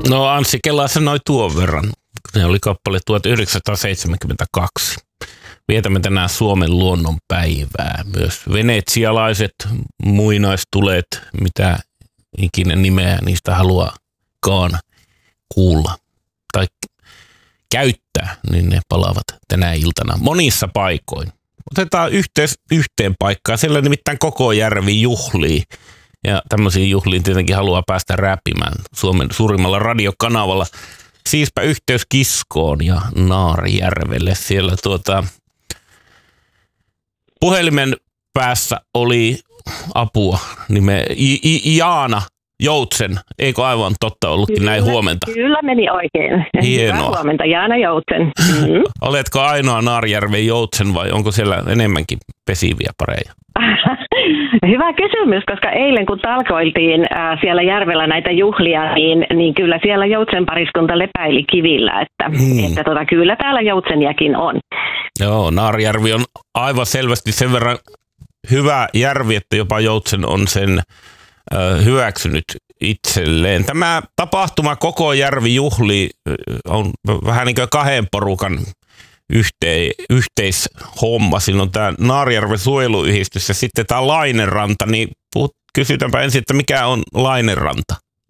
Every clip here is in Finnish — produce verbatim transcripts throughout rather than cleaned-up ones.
No Anssi Kela sanoi tuon verran. Se oli kappale tuhatyhdeksänsataaseitsemänkymmentäkaksi. Vietämme tänään Suomen luonnon päivää. Myös venetsialaiset, muinaistulet, mitä ikinä nimeä niistä haluakaan kuulla tai käyttää, niin ne palaavat tänä iltana monissa paikoin. Otetaan yhteis, yhteen paikkaan. Siellä nimittäin koko järvi juhlii. Ja tämmöisiin juhliin tietenkin haluaa päästä räpimään Suomen suurimmalla radiokanavalla. Siispä yhteys Kiskoon ja Naarijärvelle. Siellä tuota, puhelimen päässä oli apua nime I- I- Jaana Joutsen. Eikö aivan totta ollutkin kyllä, näin huomenta? Kyllä meni oikein. Hienoa. Hyvää huomenta, Jaana Joutsen. Mm-hmm. Oletko ainoa Naarijärven Joutsen vai onko siellä enemmänkin pesiviä pareja? Hyvä kysymys, koska eilen kun talkoiltiin äh, siellä järvellä näitä juhlia, niin, niin kyllä siellä Joutsen pariskunta lepäili kivillä, että, hmm. että tota, kyllä täällä Joutseniakin on. Joo, Naarijärvi on aivan selvästi sen verran hyvä järvi, että jopa Joutsen on sen äh, hyväksynyt itselleen. Tämä tapahtuma koko järvi juhli on vähän niin kuin kahden porukan Yhtei, yhteishomma. Siinä on tämä Naarijärven suojeluyhdistys ja sitten tämä Lainenranta, niin puhut, kysytäänpä ensin, että mikä on Lainenranta?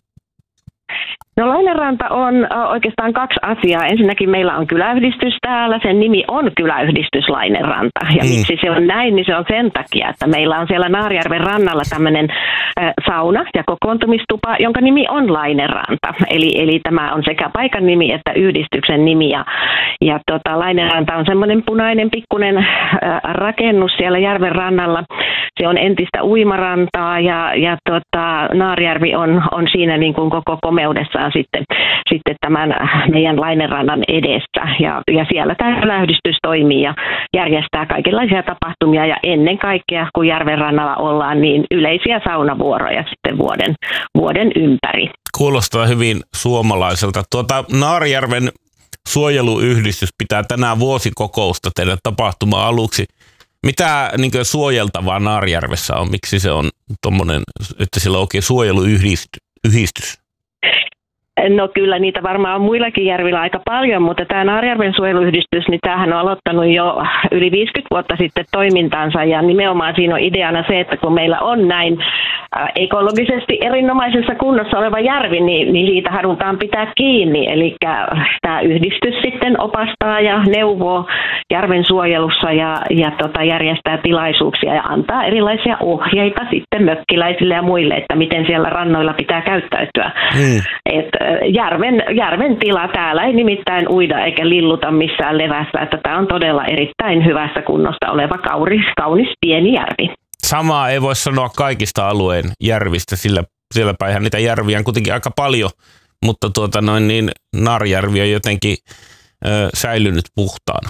No Lainenranta on oikeastaan kaksi asiaa. Ensinnäkin meillä on kyläyhdistys täällä. Sen nimi on kyläyhdistys Lainenranta. Ja mm. miksi se on näin, niin se on sen takia, että meillä on siellä Naarijärven rannalla tämmöinen äh, sauna ja kokoontumistupa, jonka nimi on Lainenranta. Eli, eli tämä on sekä paikan nimi että yhdistyksen nimi. Ja, ja tota, Lainenranta on semmoinen punainen pikkunen äh, rakennus siellä järven rannalla. Se on entistä uimarantaa ja, ja tota, Naarijärvi on, on siinä niin kuin koko komeudessaan sitten, sitten tämän meidän Lainenrannan edessä. Ja, ja siellä tämä kyläyhdistys toimii ja järjestää kaikenlaisia tapahtumia ja ennen kaikkea, kun järven rannalla ollaan, niin yleisiä saunavuoroja sitten vuoden, vuoden ympäri. Kuulostaa hyvin suomalaiselta. Tuota, Naarijärven suojeluyhdistys pitää tänään vuosikokousta tehdä tapahtuma aluksi. Mitä niin kuin suojeltavaa Naarijärvessä on? Miksi se on tommonen, että sillä on oikein suojeluyhdistys? No kyllä niitä varmaan on muillakin järvillä aika paljon, mutta tämä Naarijärven suojeluyhdistys, niin tämähän on aloittanut jo yli viisikymmentä vuotta sitten toimintansa ja nimenomaan siinä on ideana se, että kun meillä on näin ekologisesti erinomaisessa kunnossa oleva järvi, niin, niin siitä halutaan pitää kiinni. Eli tämä yhdistys sitten opastaa ja neuvoo järven suojelussa ja, ja tota, järjestää tilaisuuksia ja antaa erilaisia ohjeita sitten mökkiläisille ja muille, että miten siellä rannoilla pitää käyttäytyä. Mm. Et, järven, järven tila täällä ei nimittäin uida eikä lilluta missään levässä, että tämä on todella erittäin hyvässä kunnossa oleva kaunis, kaunis pieni järvi. Samaa ei voi sanoa kaikista alueen järvistä, sillä siellä päinhän niitä järviä on kuitenkin aika paljon, mutta tuota noin, niin Naarijärvi on jotenkin ö, säilynyt puhtaana.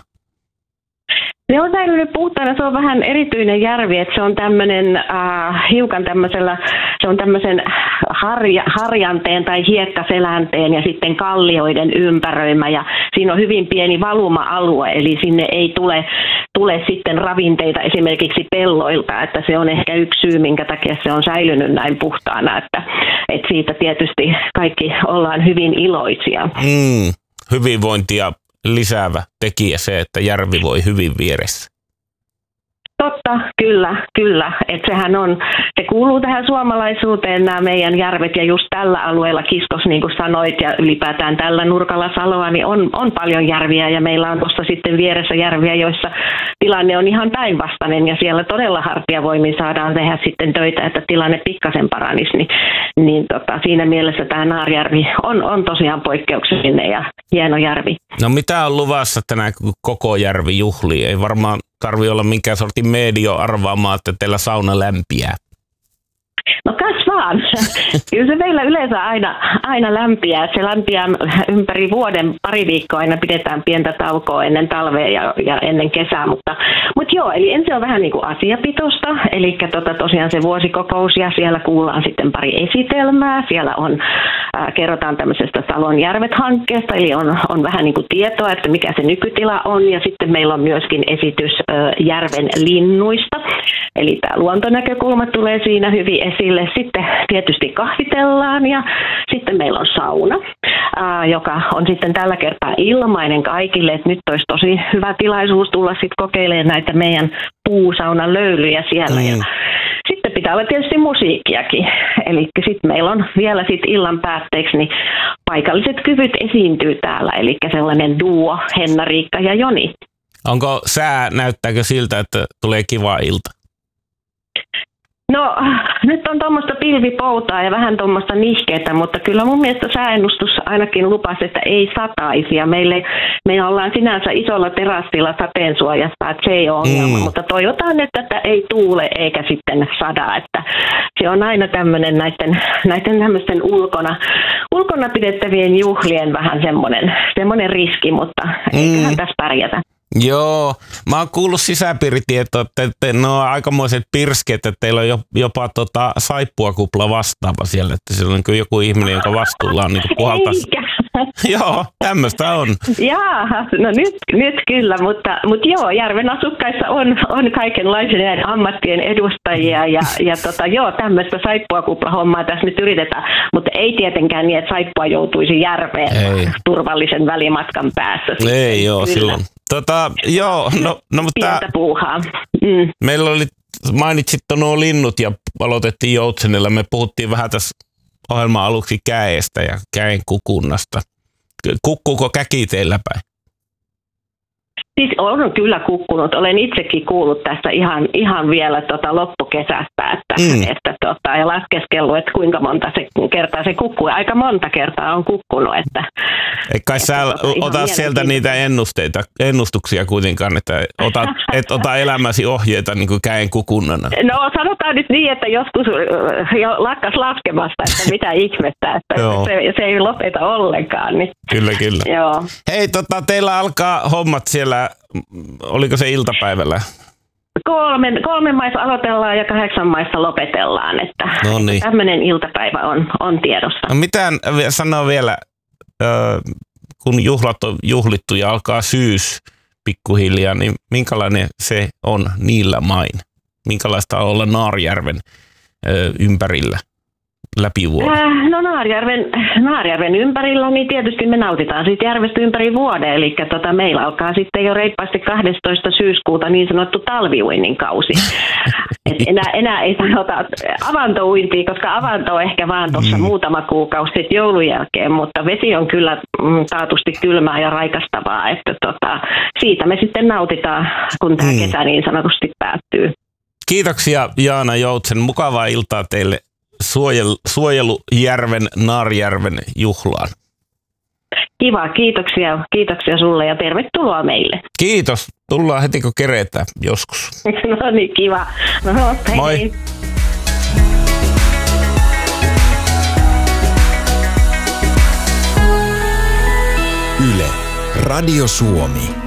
Se on säilynyt puhtaana, se on vähän erityinen järvi, että se on tämmöinen äh, hiukan tämmöisellä, se on tämmöisen harja, harjanteen tai hiekkaselänteen ja sitten kallioiden ympäröimä ja siinä on hyvin pieni valuma-alue, eli sinne ei tule, tule sitten ravinteita esimerkiksi pelloilta, että se on ehkä yksi syy, minkä takia se on säilynyt näin puhtaana, että, että siitä tietysti kaikki ollaan hyvin iloisia. Mm, hyvinvointia lisäävä tekijä se, että järvi voi hyvin vieressä. Totta, kyllä, kyllä. Että sehän on, se kuuluu tähän suomalaisuuteen nämä meidän järvet ja just tällä alueella Kiskos, niin kuin sanoit, ja ylipäätään tällä nurkalla Saloa, niin on, on paljon järviä ja meillä on tuossa sitten vieressä järviä, joissa tilanne on ihan päinvastainen ja siellä todella hartiavoimin saadaan tehdä sitten töitä, että tilanne pikkasen paranisi, niin, niin tota, siinä mielessä tämä Naarijärvi on, on tosiaan poikkeuksellinen ja hieno järvi. No mitä on luvassa tänään koko järvi juhli? Ei varmaan tarvitse olla minkään sortin medio arvaamaan, että teillä sauna lämpiää. No kas vaan. Kyllä se meillä yleensä aina, aina lämpiää. Se lämpiää ympäri vuoden, pari viikkoa aina pidetään pientä taukoa ennen talvea ja, ja ennen kesää. Mutta, mutta joo, eli ensin on vähän niin kuin asiapitosta. Eli tota, tosiaan se vuosikokous ja siellä kuullaan sitten pari esitelmää. Siellä on, äh, kerrotaan tämmöisestä Salon järvet-hankkeesta, eli on, on vähän niin kuin tietoa, että mikä se nykytila on. Ja sitten meillä on myöskin esitys äh, järven linnuista. Eli tämä luontonäkökulma tulee siinä hyvin esille. Sitten tietysti kahvitellaan ja sitten meillä on sauna. ää, joka on sitten tällä kertaa ilmainen kaikille, että nyt olisi tosi hyvä tilaisuus tulla sitten kokeilemaan näitä meidän puusaunan löylyjä siellä. Mm. Ja sitten pitää olla tietysti musiikkiakin, eli sitten meillä on vielä sitten illan päätteeksi, niin paikalliset kyvyt esiintyy täällä, eli sellainen duo Henna-Riikka ja Joni. Onko sää, näyttääkö siltä, että tulee kiva ilta? No nyt on tuommoista pilvipoutaa ja vähän tuommoista nihkeetä, mutta kyllä mun mielestä sääennustus ainakin lupasi, että ei sataisi. Ja meille, me ollaan sinänsä isolla terassilla sateensuojasta, että se ei ole ongelma, mm. mutta toivotaan, että, että ei tuule eikä sitten sada. Että se on aina tämmöinen näiden, näiden tämmöisten ulkona, ulkona pidettävien juhlien vähän semmoinen, semmoinen riski, mutta mm. eiköhän tässä pärjätä. Joo, mä oon kuullut sisäpiiritietoa, että te, ne on aikamoiset pirskeet, että teillä on jopa tota saippuakupla vastaava siellä, että siellä on niin joku ihminen, jonka vastuulla on niin puhaltaisi. Joo, tämmöistä on. Jaa, no nyt, nyt kyllä, mutta, mutta joo, järven asukkaissa on, on kaikenlaisia ammattien edustajia ja, ja tota, joo, tämmöistä saippuakuplahommaa tässä nyt yritetään, mutta ei tietenkään niin, että saippua joutuisi järveen ei. turvallisen välimatkan päässä. Ei joo, kyllä. Silloin. Tota, joo, no, no mutta pientä puuhaa. Mm. Meillä oli, mainitsit nuo linnut ja aloitettiin Joutsenilla. Me puhuttiin vähän tässä ohjelman aluksi käestä ja käen kukunnasta. Kukkuuko käki teillä päin? Siis on kyllä kukkunut. Olen itsekin kuullut tässä ihan, ihan vielä tota loppukesästä, että, mm. että tota, ja laskeskellut, että kuinka monta se, kertaa se kukkuu. Aika monta kertaa on kukkunut. Että, ei kai että, sä tota, ota sieltä niitä ennusteita, ennustuksia kuitenkaan, että otat, et ota elämäsi ohjeita niin kuin käen kukunnana. No sanotaan nyt niin, että joskus jo lakkas laskemasta, että mitä ihmettä, että se, se ei lopeta ollenkaan. Niin. Kyllä, kyllä. Joo. Hei, tota, teillä alkaa hommat siellä. Oliko se iltapäivällä? Kolmen, kolmen maissa aloitellaan ja kahdeksan maissa lopetellaan, että Noniin. Tämmöinen iltapäivä on, on tiedossa. No mitään sanoo vielä, kun juhlat on juhlittu ja alkaa syys pikkuhiljaa, niin minkälainen se on niillä main? Minkälaista on olla Naarijärven ympärillä? Läpi vuoden? Äh, no Naarijärven, Naarijärven ympärillä, niin tietysti me nautitaan siitä järvestä ympäri vuoden, eli tota, meillä alkaa sitten jo reippaasti kahdestoista syyskuuta niin sanottu talviuinnin kausi. Et enää, enää ei sanota avantouintia, koska avanto on ehkä vaan tuossa mm. muutama kuukausi sitten joulun jälkeen, mutta vesi on kyllä mm, taatusti kylmää ja raikastavaa, että tota, siitä me sitten nautitaan, kun tämä mm. kesä niin sanotusti päättyy. Kiitoksia Jaana Joutsen, mukavaa iltaa teille. Suojelu, Suojelujärven, Naarijärven juhlaan. Kiva, kiitoksia, kiitoksia sulle ja tervetuloa meille. Kiitos, tullaan heti kun keretään joskus. No niin, kiva. No, hei. Moi. Yle, Radio Suomi.